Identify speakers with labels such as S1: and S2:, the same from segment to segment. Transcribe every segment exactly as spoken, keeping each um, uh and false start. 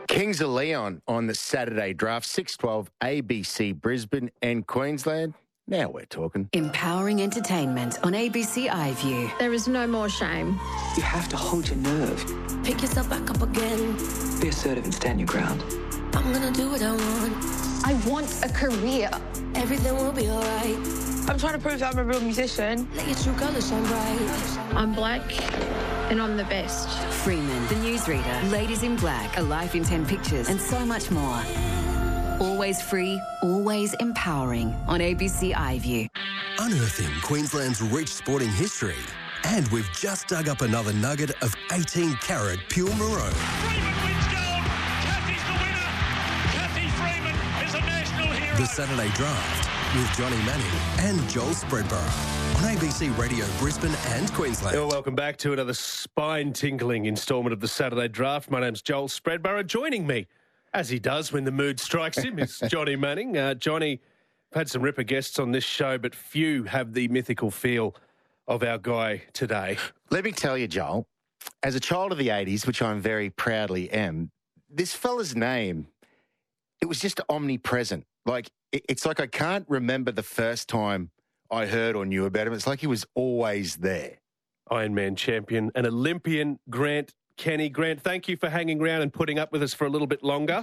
S1: Kings of Leon on the Saturday draft, six twelve A B C Brisbane and Queensland. Now we're talking.
S2: Empowering entertainment on A B C iView.
S3: There is no more shame.
S4: You have to hold your nerve.
S5: Pick yourself back up again.
S4: Be assertive and stand your ground.
S5: I'm gonna do what I want.
S3: I want a career.
S5: Everything will be alright.
S6: I'm trying to prove that I'm a real musician.
S5: Let your true colours shine bright.
S3: I'm black and I'm the best.
S2: Freeman, The Newsreader, Ladies in Black, A Life in ten Pictures, and so much more. Always free, always empowering on A B C iView.
S7: Unearthing Queensland's rich sporting history. And we've just dug up another nugget of eighteen carat pure maroon.
S8: Freeman wins gold. Cathy's the winner. Cathy Freeman is a national hero.
S7: The Saturday Draft with Johnny Manning and Joel Spreadborough on A B C Radio Brisbane and Queensland.
S9: Well, welcome back to another spine-tingling instalment of the Saturday Draft. My name's Joel Spreadborough. Joining me, as he does when the mood strikes him, is Johnny Manning. Uh, Johnny, I've had some ripper guests on this show, but few have the mythical feel of our guy today.
S1: Let me tell you, Joel, as a child of the eighties, which I'm very proudly am, this fella's name, it was just omnipresent. Like, it, it's like I can't remember the first time I heard or knew about him. It's like he was always there.
S9: Ironman champion and Olympian Grant Kenny. Grant, thank you for hanging around and putting up with us for a little bit longer.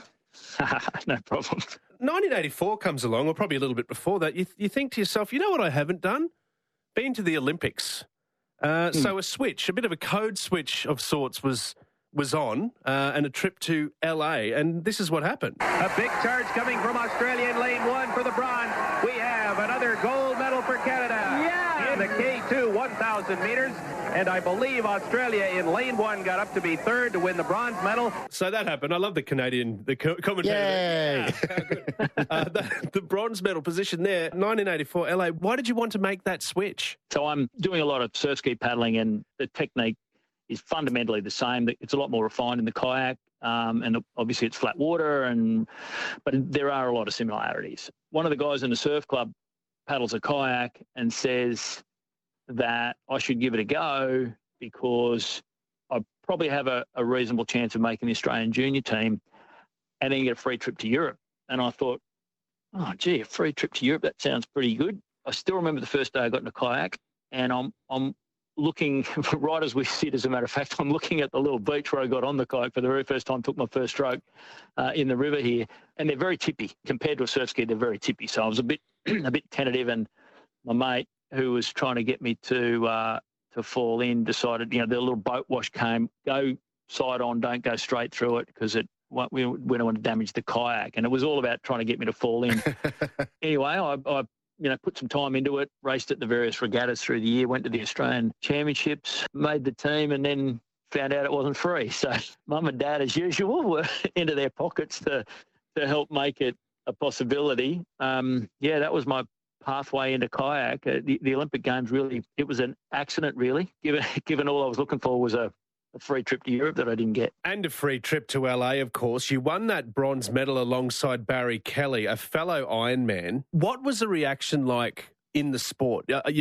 S10: No problem.
S9: nineteen eighty-four comes along, or probably a little bit before that. You, you think to yourself, you know what I haven't done? Been to the Olympics. Uh, hmm. So a switch, a bit of a code switch of sorts was was on, uh, and a trip to L A, and this is what happened.
S11: A big charge coming from Australia in lane one for the bronze. We have another gold medal for Canada. Yeah! In the K two one thousand meters. And I believe Australia in lane one got up to be third to win the bronze medal.
S9: So that happened. I love the Canadian, the co- commentator.
S1: Yay!
S9: Yeah, how good. uh, the, the bronze medal position there, nineteen eighty-four L A. Why did you want to make that switch?
S10: So I'm doing a lot of surf ski paddling, and the technique is fundamentally the same. It's a lot more refined in the kayak, um, and obviously it's flat water, and but there are a lot of similarities. One of the guys in the surf club paddles a kayak and says that I should give it a go because I probably have a, a reasonable chance of making the Australian junior team and then get a free trip to Europe. And I thought, oh, gee, a free trip to Europe, that sounds pretty good. I still remember the first day I got in a kayak, and I'm I'm looking, right as we sit, as a matter of fact, I'm looking at the little beach where I got on the kayak for the very first time, took my first stroke uh, in the river here, and they're very tippy. Compared to a surf ski, they're very tippy. So I was a bit a bit tentative, and my mate, who was trying to get me to uh, to fall in, decided, you know, the little boat wash came, go side on, don't go straight through it because it we, we don't want to damage the kayak. And it was all about trying to get me to fall in. Anyway, I, I you know put some time into it, raced at the various regattas through the year, went to the Australian Championships, made the team, and then found out it wasn't free. So mum and dad, as usual, were into their pockets to to help make it a possibility. Um, yeah, that was my pathway into kayak. Uh, the, the Olympic Games, really, it was an accident, really, given given all I was looking for was a, a free trip to Europe that I didn't get.
S9: And a free trip to L A, of course. You won that bronze medal alongside Barry Kelly, a fellow Ironman. What was the reaction like in the sport? Uh,